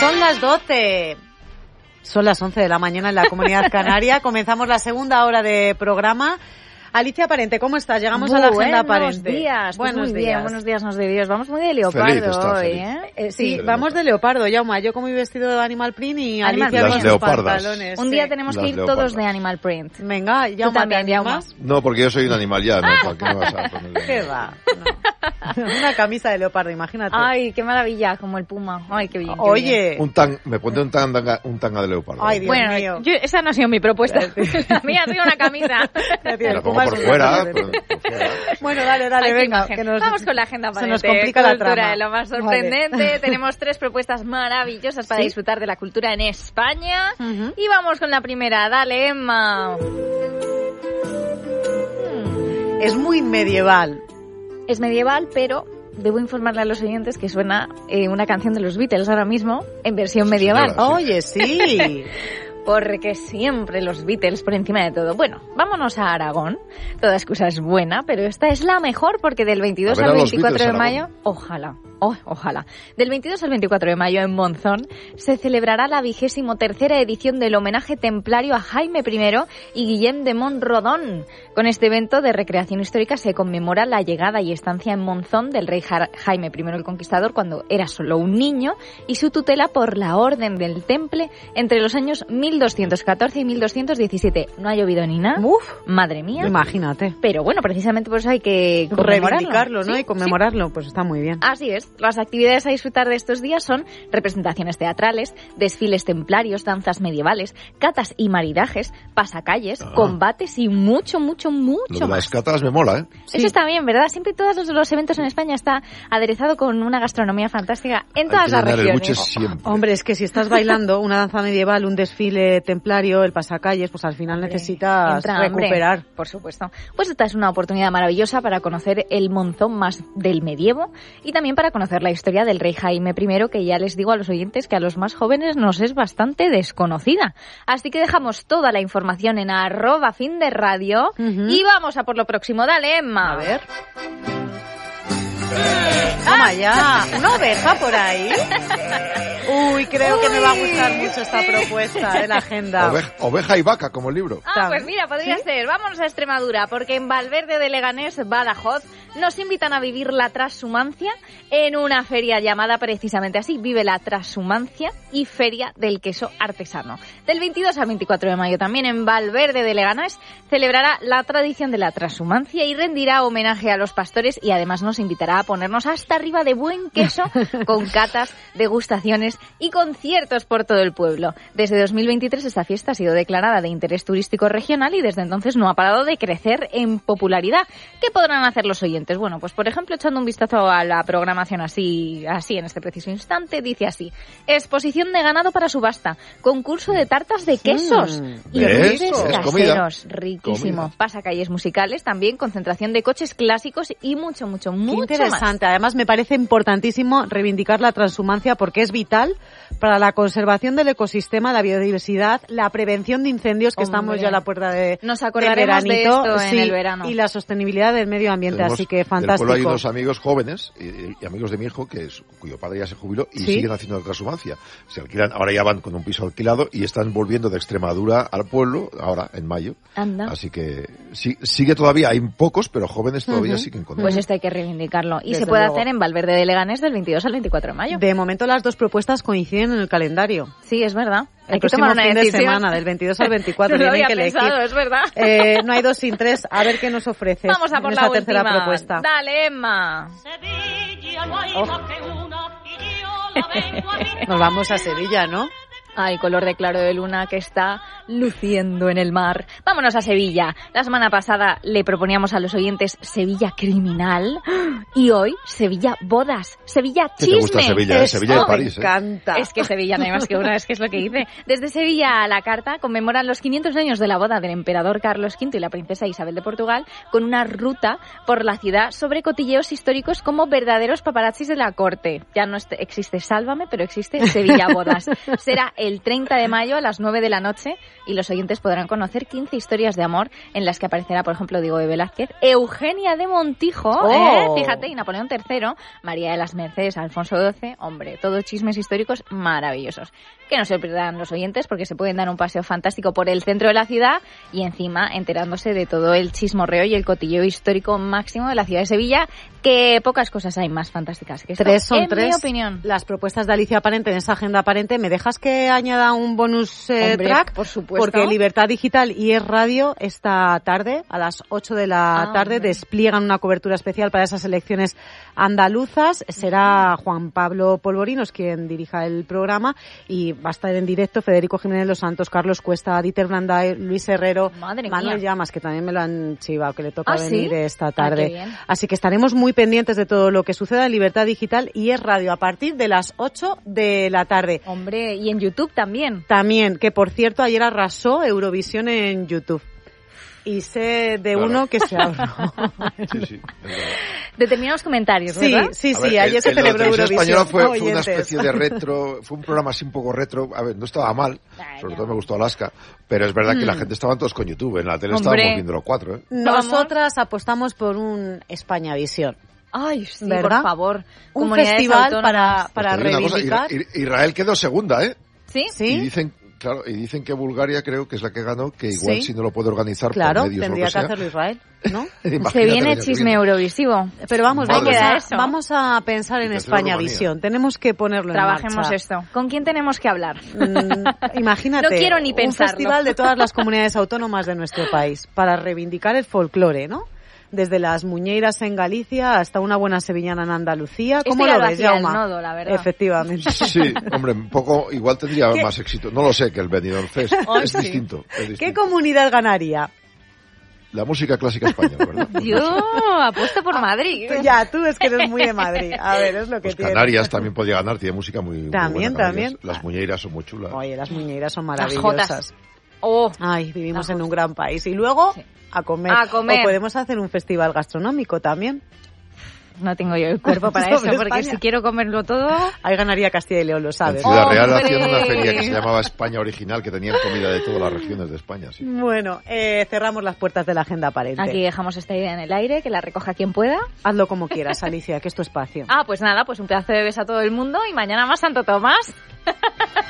Son las 12. Son las 11 de la mañana en la Comunidad Canaria. Comenzamos la segunda hora de programa. Alicia Parente, ¿cómo estás? Llegamos a la agenda Parente. Buenos días. Buenos días, nos de Dios. Vamos muy de leopardo hoy, ¿eh? Sí, vamos de leopardo, Yauma. Yo con mi vestido de Animal Print y Alicia con sus pantalones. Un día tenemos que ir todos de Animal Print. Venga, Yauma, también, Yauma. No, porque yo soy un animal ya, ¿no? ¿Para qué me vas a poner? ¿Qué va? No. Una camisa de leopardo, imagínate. Ay, qué maravilla, como el puma. Ay, qué bien. Oye. Me pondré un tanga de leopardo. Ay, Dios mío. Esa no ha sido mi propuesta. La mía ha sido una camisa. Por fuera. Bueno, dale, venga. Vamos con la agenda Parente. Se nos complica la trama. De lo más sorprendente. Vale. Tenemos 3 propuestas maravillosas para disfrutar de la cultura en España. Y vamos con la primera. Dale, Emma. Es muy medieval. Es medieval, pero debo informarle a los oyentes que suena una canción de los Beatles ahora mismo en versión medieval. Señora, sí. Oye, sí. Porque siempre los Beatles por encima de todo. Bueno, vámonos a Aragón. Toda excusa es buena, pero esta es la mejor porque del 22 al 24 de mayo, ojalá. Del 22 al 24 de mayo en Monzón se celebrará la 23ª edición del homenaje templario a Jaime I y Guillem de Montrodon. Con este evento de recreación histórica se conmemora la llegada y estancia en Monzón del rey Jaime I el Conquistador cuando era solo un niño y su tutela por la Orden del Temple entre los años 1214 y 1217. No ha llovido ni nada. Uf, madre mía. Imagínate. Pero bueno, precisamente por eso hay que reivindicarlo, ¿no? ¿Sí? Y conmemorarlo, sí. Pues está muy bien. Así es. Las actividades a disfrutar de estos días son representaciones teatrales, desfiles templarios, danzas medievales, catas y maridajes, pasacalles, combates y mucho Lo de más. las catas me mola, ¿eh? Sí. Eso está bien, ¿verdad? Siempre todos los eventos en España está aderezado con una gastronomía fantástica en todas las regiones. Hombre, es que si estás bailando una danza medieval, un desfile templario, el pasacalles, pues al final necesitas recuperar. Hambre, por supuesto. Pues esta es una oportunidad maravillosa para conocer el Monzón más del medievo y también para conocer la historia del rey Jaime I, que ya les digo a los oyentes que a los más jóvenes nos es bastante desconocida. Así que dejamos toda la información en @finderradio y vamos a por lo próximo. Dale, Emma. A ver. Toma ya, una oveja por ahí. Uy, creo que me va a gustar mucho esta propuesta de la agenda. Oveja y vaca, como el libro. Pues mira, podría ser. Vámonos a Extremadura, porque en Valverde de Leganés, Badajoz, nos invitan a vivir la transhumancia en una feria llamada precisamente así, Vive la Transhumancia y Feria del Queso Artesano. Del 22 al 24 de mayo también en Valverde de Leganés celebrará la tradición de la transhumancia y rendirá homenaje a los pastores y además nos invitará a ponernos hasta arriba de buen queso con catas, degustaciones y conciertos por todo el pueblo. Desde 2023 esta fiesta ha sido declarada de interés turístico regional y desde entonces no ha parado de crecer en popularidad. ¿Qué podrán hacer los oyentes? Bueno, pues por ejemplo, echando un vistazo a la programación así en este preciso instante, dice así: exposición de ganado para subasta, concurso de tartas de quesos y dulces caseros, riquísimo. Comida. Pasacalles musicales también, concentración de coches clásicos y mucho interesante. Además, me parece importantísimo reivindicar la transhumancia porque es vital para la conservación del ecosistema, la biodiversidad, la prevención de incendios, que estamos ya a la puerta de nos acordaremos de esto en el verano. Y la sostenibilidad del medio ambiente, así que fantástico. Del pueblo hay 2 amigos jóvenes y amigos de mi hijo cuyo padre ya se jubiló y siguen haciendo la transhumancia. Se alquilan, ahora ya van con un piso alquilado y están volviendo de Extremadura al pueblo, ahora en mayo. Anda. Así que sigue todavía, hay pocos, pero jóvenes todavía siguen con él. Pues esto hay que reivindicarlo. Y Desde se puede luego. hacer en Valverde de Leganés del 22 al 24 de mayo. De momento las 2 propuestas coinciden en el calendario. Sí, es verdad. El Hay que próximo tomar una fin decisión. de semana, del 22 al 24, No lo tienen había que elegir. pensado, es verdad. No hay 2 sin 3. A ver qué nos ofreces. Vamos a por en la esta tercera última. propuesta. Dale, Emma. Nos vamos a Sevilla, ¿no? Ay, color de claro de luna que está luciendo en el mar. Vámonos a Sevilla. La semana pasada le proponíamos a los oyentes Sevilla criminal y hoy Sevilla bodas, Sevilla chisme. ¿Te gusta Sevilla? Sevilla de París, me encanta. Es que Sevilla no hay más que una, es que es lo que dice. Desde Sevilla a la carta conmemoran los 500 años de la boda del emperador Carlos V y la princesa Isabel de Portugal con una ruta por la ciudad sobre cotilleos históricos como verdaderos paparazzis de la corte. Ya no existe Sálvame, pero existe Sevilla bodas. Será el 30 de mayo a las 9 de la noche y los oyentes podrán conocer 15 historias de amor en las que aparecerá, por ejemplo, Diego de Velázquez, Eugenia de Montijo, fíjate, y Napoleón III, María de las Mercedes, Alfonso XII, hombre, todos chismes históricos maravillosos. Que no se pierdan los oyentes porque se pueden dar un paseo fantástico por el centro de la ciudad y encima enterándose de todo el chismorreo y el cotilleo histórico máximo de la ciudad de Sevilla, que pocas cosas hay más fantásticas que esto, en mi opinión. Las propuestas de Alicia Parente en esa agenda aparente. ¿Me dejas que añada un bonus track? Por supuesto. Porque Libertad Digital y Es Radio esta tarde, a las 8 de la tarde, despliegan una cobertura especial para esas elecciones andaluzas. Será Juan Pablo Polvorinos quien dirija el programa y va a estar en directo Federico Jiménez Los Santos, Carlos Cuesta, Dieter Blanday, Luis Herrero, Manuel Llamas, que también me lo han chivado, que le toca venir esta tarde. Así que estaremos muy pendientes de todo lo que suceda en Libertad Digital y Es Radio a partir de las 8 de la tarde. Hombre, y en YouTube también. También, que por cierto ayer arrasó Eurovisión en YouTube. Y sé de uno que se abrió. Sí, Determinados comentarios, ¿verdad? Sí, ayer se celebró Eurovisión. Española fue una especie de retro, fue un programa así un poco retro. A ver, no estaba mal, sobre todo me gustó Alaska, pero es verdad que la gente estaba todos con YouTube. En la tele estábamos viendo los 4, ¿eh? Nosotras apostamos por un Españavisión. Ay, sí, ¿verdad? Por favor. Un festival para reivindicar. Israel quedó segunda, ¿eh? Sí. Y dicen que Bulgaria creo que es la que ganó, que igual si no lo puede organizar por medios tendría que hacerlo Israel, ¿no? Se viene chisme eurovisivo. Pero vamos a pensar en Españavisión. Tenemos que ponerlo en marcha. Trabajemos esto. ¿Con quién tenemos que hablar? Imagínate, no quiero ni pensarlo. Un festival de todas las comunidades autónomas de nuestro país para reivindicar el folclore, ¿no? Desde las muñeiras en Galicia hasta una buena sevillana en Andalucía. ¿Cómo lo ves, Jaume? Nodo, la verdad. Efectivamente. Sí, hombre, un poco, igual tendría más éxito. No lo sé, que el Benidorm Fest. Es distinto. ¿Qué comunidad ganaría? La música clásica española, ¿verdad? Yo apuesto por Madrid. Tú es que eres muy de Madrid. A ver, es lo que tiene. Canarias también podría ganar, tiene música muy buena. También. Las muñeiras son muy chulas. Oye, las muñeiras son maravillosas. Ay, vivimos en un gran país. Y luego, a comer. O podemos hacer un festival gastronómico también. No tengo yo el cuerpo para eso, porque España. Si quiero comerlo todo... Ahí ganaría Castilla y León, lo sabes. En Ciudad Real hacían una feria que se llamaba España Original, que tenía comida de todas las regiones de España. Sí. Bueno, cerramos las puertas de la agenda aparente. Aquí dejamos esta idea en el aire, que la recoja quien pueda. Hazlo como quieras, Alicia, que es tu espacio. Pues nada, pues un pedazo de beso a todo el mundo y mañana más Santo Tomás.